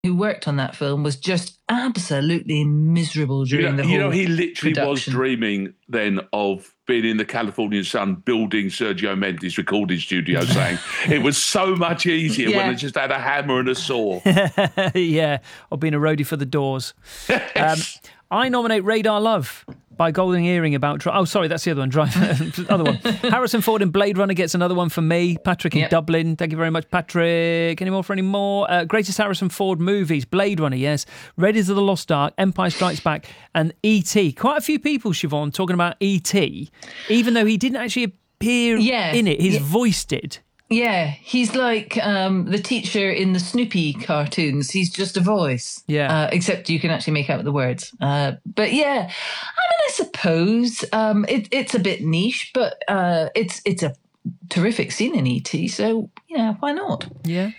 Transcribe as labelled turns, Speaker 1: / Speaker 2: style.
Speaker 1: who worked on that film was just absolutely miserable during the whole
Speaker 2: he literally
Speaker 1: production.
Speaker 2: was dreaming then of being in the Californian sun, building Sergio Mendes' recording studio, saying it was so much easier when I just had a hammer and a saw.
Speaker 3: Yeah, or being a roadie for the Doors. I nominate Radar Love by Golden Earring about... Oh, sorry, that's the other one. Other one. Harrison Ford in Blade Runner gets another one for me. Patrick in Dublin. Thank you very much, Patrick. Any more for any more? Greatest Harrison Ford movies. Blade Runner, yes. Raiders of the Lost Ark, Empire Strikes Back, and E.T. Quite a few people, Siobhan, talking about E.T., even though he didn't actually appear in it. His voice did.
Speaker 1: Yeah, he's like the teacher in the Snoopy cartoons. He's just a voice.
Speaker 3: Yeah.
Speaker 1: Except you can actually make out the words. But yeah, I mean, I suppose it's a bit niche, but it's a terrific scene in E.T., so, why not?
Speaker 3: Yeah.